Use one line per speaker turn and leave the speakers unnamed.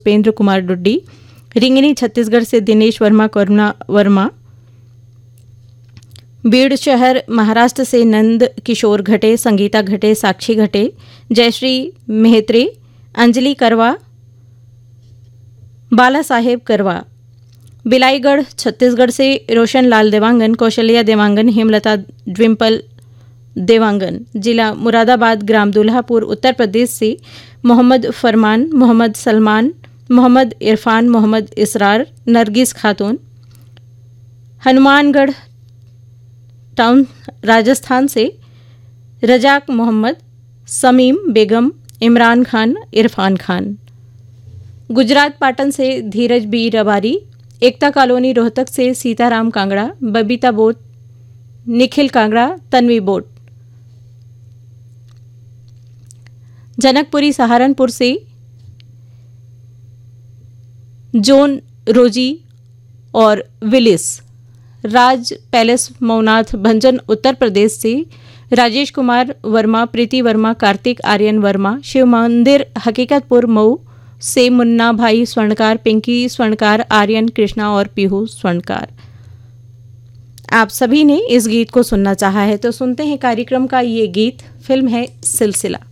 उपेंद्र कुमार डुड्डी। रिंगनी छत्तीसगढ़ से दिनेश वर्मा, करुणा वर्मा। बीड़ शहर महाराष्ट्र से नंद किशोर घटे, संगीता घटे, साक्षी घटे, जयश्री मेहत्रे, अंजलि करवा, बाला साहेब करवा। बिलाईगढ़ छत्तीसगढ़ से रोशन लाल देवांगन, कौशल्या देवांगन, हेमलता ड्विम्पल देवांगन। जिला मुरादाबाद, ग्राम दुल्हापुर उत्तर प्रदेश से मोहम्मद फरमान, मोहम्मद सलमान, मोहम्मद इरफान, मोहम्मद इसरार, नरगिस खातून। हनुमानगढ़ टाउन राजस्थान से रजाक मोहम्मद, समीम बेगम, इमरान खान, इरफान खान। गुजरात पाटन से धीरज बी रबारी, एकता कॉलोनी रोहतक से सीताराम कांगड़ा, बबीता बोट, निखिल कांगड़ा, तन्वी बोट। जनकपुरी सहारनपुर से जोन रोजी और विलिस। राज पैलेस मौनाथ भंजन उत्तर प्रदेश से राजेश कुमार वर्मा, प्रीति वर्मा, कार्तिक आर्यन वर्मा। शिव मंदिर हकीकतपुर मऊ से मुन्ना भाई स्वर्णकार, पिंकी स्वर्णकार, आर्यन कृष्णा और पीहू स्वर्णकार। आप सभी ने इस गीत को सुनना चाहा है तो सुनते हैं कार्यक्रम का ये गीत। फिल्म है सिलसिला।